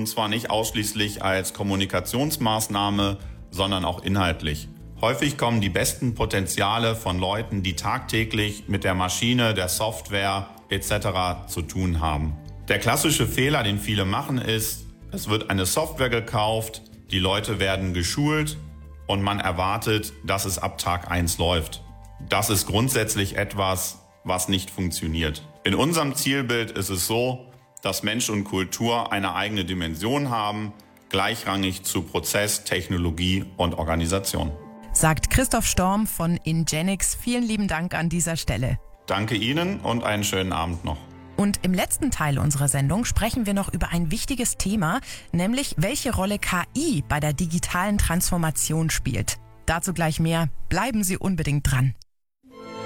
und zwar nicht ausschließlich als Kommunikationsmaßnahme, sondern auch inhaltlich. Häufig kommen die besten Potenziale von Leuten, die tagtäglich mit der Maschine, der Software etc. zu tun haben. Der klassische Fehler, den viele machen, ist, es wird eine Software gekauft, die Leute werden geschult und man erwartet, dass es ab Tag 1 läuft. Das ist grundsätzlich etwas, was nicht funktioniert. In unserem Zielbild ist es so, dass Mensch und Kultur eine eigene Dimension haben, gleichrangig zu Prozess, Technologie und Organisation. Sagt Christoph Storm von Ingenix. Vielen lieben Dank an dieser Stelle. Danke Ihnen und einen schönen Abend noch. Und im letzten Teil unserer Sendung sprechen wir noch über ein wichtiges Thema, nämlich welche Rolle KI bei der digitalen Transformation spielt. Dazu gleich mehr. Bleiben Sie unbedingt dran.